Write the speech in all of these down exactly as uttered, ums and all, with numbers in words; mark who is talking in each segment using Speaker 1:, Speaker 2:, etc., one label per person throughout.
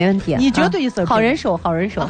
Speaker 1: 没问题，
Speaker 2: 你绝对一手、
Speaker 1: 啊、好人手，好人手。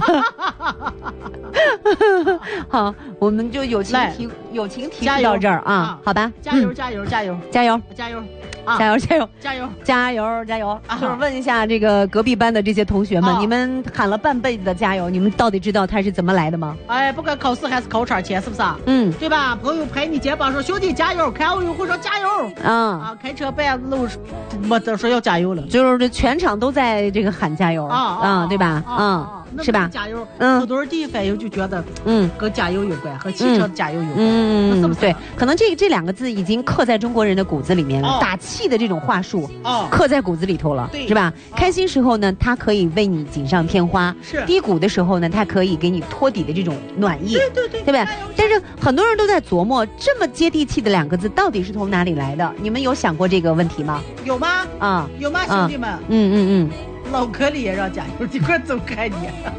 Speaker 1: 好，我们就友情提友情提示到这儿啊，啊好吧？
Speaker 2: 加油，加油，加油，
Speaker 1: 加油，
Speaker 2: 加油！
Speaker 1: 啊、加油加油
Speaker 2: 加油
Speaker 1: 加油加油！啊、就是问一下这个隔壁班的这些同学们，啊、你们喊了半辈子的加油，你们到底知道它是怎么来的吗？
Speaker 2: 哎，不管考试还是考场前，是不是啊？
Speaker 1: 嗯，
Speaker 2: 对吧？朋友拍你肩膀说兄弟加油，看奥运会说加油啊啊！开车半路没得说要加油了，
Speaker 1: 就是这全场都在这个喊加油啊啊，啊对吧？啊。啊是吧？
Speaker 2: 加油，嗯，很多人第一反应就觉得，嗯，跟加油有关，和汽车的加油有关，
Speaker 1: 嗯，
Speaker 2: 是不是？
Speaker 1: 对，可能这这两个字已经刻在中国人的骨子里面了，哦、打气的这种话术，哦，刻在骨子里头了，是吧？哦、开心时候呢，它可以为你锦上添花；
Speaker 2: 是
Speaker 1: 低谷的时候呢，它可以给你托底的这种暖意，
Speaker 2: 对对对，
Speaker 1: 对不对？但是很多人都在琢磨，这么接地气的两个字到底是从哪里来的？你们有想过这个问题吗？
Speaker 2: 有吗？
Speaker 1: 啊，
Speaker 2: 有吗，兄弟们？
Speaker 1: 嗯嗯嗯，
Speaker 2: 脑壳里也让加油，你快走开你！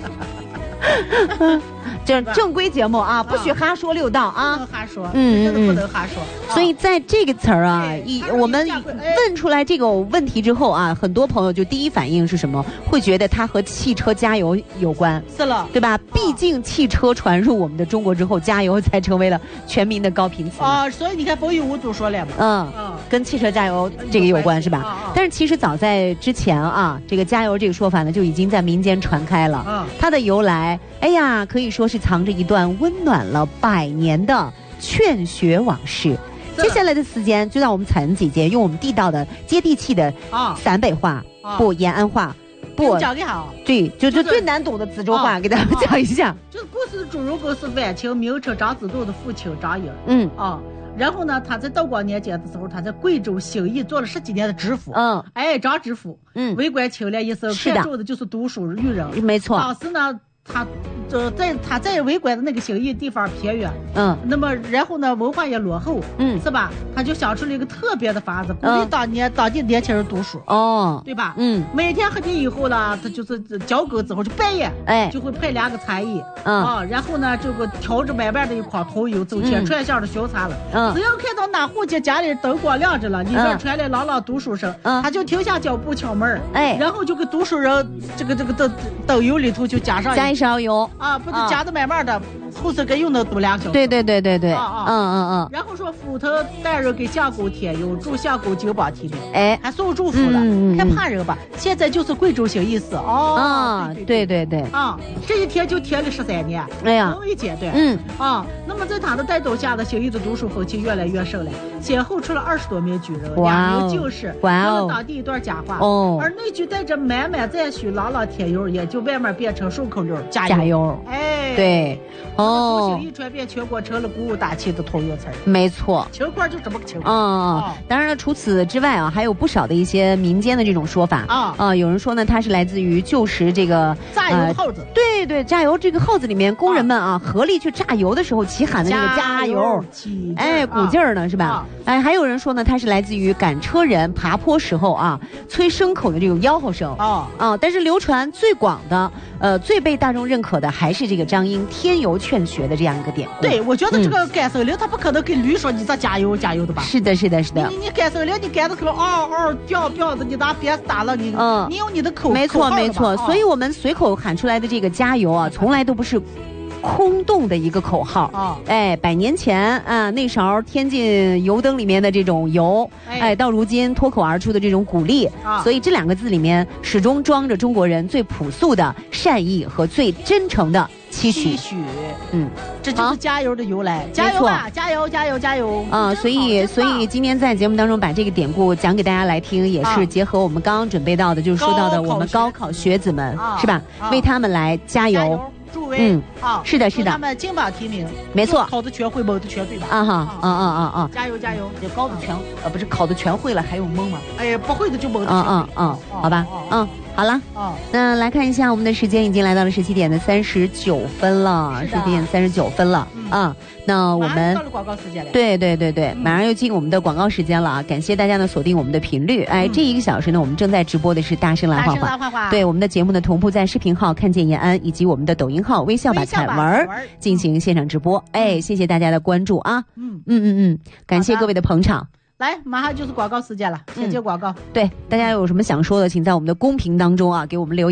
Speaker 1: 这正规节目啊，不许哈说六道啊，
Speaker 2: 不能哈说，嗯真的不能哈说。
Speaker 1: 所以在这个词儿啊，一我们问出来这个问题之后啊，很多朋友就第一反应是什么？会觉得它和汽车加油有关，
Speaker 2: 是了，
Speaker 1: 对吧？毕竟汽车传入我们的中国之后，加油才成为了全民的高频词
Speaker 2: 啊。所以你看，风雨无阻说了嘛，
Speaker 1: 嗯嗯，跟汽车加油这个有关是吧？但是其实早在之前啊，这个加油这个说法呢，就已经在民间传开了。嗯，它的由来。哎呀，可以说是藏着一段温暖了百年的劝学往事。接下来的时间，就让我们彩恩姐姐用我们地道的、接地气的陕北话、啊、不延安话、不
Speaker 2: 讲给好，
Speaker 1: 对，就就最难懂的滋州话，啊、给大家讲一下。
Speaker 2: 这个故事的主人公是晚清名臣张子栋的父亲张英。
Speaker 1: 嗯
Speaker 2: 啊。然后呢，他在道光年间的时候，他在贵州兴义做了十几年的知府。
Speaker 1: 嗯，
Speaker 2: 哎，张知府，嗯，为官清廉一生，看重的就是读书育人。
Speaker 1: 没错。
Speaker 2: 当时呢，他呃在他在为官的那个兴义地方偏远，
Speaker 1: 嗯，
Speaker 2: 那么然后呢，文化也落后，
Speaker 1: 嗯，
Speaker 2: 是吧？他就想出了一个特别的法子，鼓励当年、嗯、当地年轻人读书。
Speaker 1: 哦，
Speaker 2: 对吧？
Speaker 1: 嗯，
Speaker 2: 每天喝酒以后呢，他就是交更之后就半夜，哎，就会派两个差役，嗯啊，然后呢，这个挑着满满的一筐桐油走前串巷的巡查了。嗯，只要看到哪户家家里灯光亮着了，里面传来朗朗读书声，嗯，他就停下脚步敲门，哎，然后就给读书人这个这个灯灯油里头就加上
Speaker 1: 加一勺油
Speaker 2: 啊，不是加的满满的，后头给用的读两个小时。
Speaker 1: 对对对对对，
Speaker 2: 啊啊，
Speaker 1: 嗯嗯嗯。
Speaker 2: 然后说斧头带人给相公添油，祝相公金榜题名，
Speaker 1: 哎，
Speaker 2: 还送祝福了，还怕人吧？现在就是贵州兴义市哦，
Speaker 1: 啊，对对对，
Speaker 2: 啊，这一天就贴了十三年，
Speaker 1: 哎呀，
Speaker 2: 从未间断，
Speaker 1: 嗯
Speaker 2: 啊，那么在他的带动下呢，兴义的读书风气越来越盛了，先后出了二十多名举人，两名进士，
Speaker 1: 哇哦，
Speaker 2: 说了当地一段佳话
Speaker 1: 哦，
Speaker 2: 而那句带着满满赞许朗朗添油，也就慢慢变成顺口溜，加油，
Speaker 1: 加油，
Speaker 2: 哎，
Speaker 1: 对，哦，
Speaker 2: 从兴义传遍全国，成了鼓舞大气的通用词，
Speaker 1: 没错，
Speaker 2: 情况就这么个情况。
Speaker 1: 嗯，当然了，除此之外啊，还有不少的一些民间的这种说法啊啊，有人说呢，它是来自于旧时这个
Speaker 2: 榨油的号子，
Speaker 1: 对对，榨油这个号子里面，工人们啊合力去榨油的时候齐喊的那个加油，哎，鼓劲儿呢是吧？哎，还有人说呢，它是来自于赶车人爬坡时候啊催牲口的这种吆喝声啊啊，但是流传最广的，呃，最被大众认可的还是这个张英添油劝学的这样一个典故。
Speaker 2: 对，我觉得这个赶牲领他不可能跟驴说你咋加油加油的吧？
Speaker 1: 是的，是的，是的。
Speaker 2: 你你赶牲领你赶的时候嗷嗷叫叫的，你拿鞭子打了你，嗯，你有你的口
Speaker 1: 没错没错。所以我们随口喊出来的这个加油啊，从来都不是空洞的一个口号啊！哎，百年前啊，那勺添进油灯里面的这种油，哎，到如今脱口而出的这种鼓励啊，所以这两个字里面始终装着中国人最朴素的善意和最真诚的期许。
Speaker 2: 期许，嗯，这就是加油的由来。加油吧，加油，加油，加油！
Speaker 1: 啊，所以，所以今天在节目当中把这个典故讲给大家来听，也是结合我们刚刚准备到的，就是说到的我们高考学子们，是吧？为他们来加油。
Speaker 2: 助威，嗯
Speaker 1: 啊，是的，是的，
Speaker 2: 他们金榜题名，
Speaker 1: 没错，
Speaker 2: 考的全会，蒙的全对吧？
Speaker 1: 啊哈，啊啊啊啊！
Speaker 2: 加油加油！
Speaker 1: 这高的全呃不是考的全会了，还有蒙吗？
Speaker 2: 哎呀，不会的就蒙的
Speaker 1: 全对。嗯嗯嗯，好吧，嗯。好了，哦，那来看一下我们的时间已经来到了十七点的三十九分了，十七点三十九分了，嗯，啊，那我们
Speaker 2: 到了广告时间了，
Speaker 1: 对对对对，马上又进我们的广告时间了啊！感谢大家呢锁定我们的频率，哎，这一个小时呢，我们正在直播的是大声来画画，对，我们的节目呢同步在视频号看见延安以及我们的抖音号微笑吧彩文进行现场直播，哎，谢谢大家的关注啊，嗯嗯嗯嗯，感谢各位的捧场。
Speaker 2: 来，马上就是广告时间了，先接广告。
Speaker 1: 对，大家有什么想说的，请在我们的公屏当中啊，给我们留言。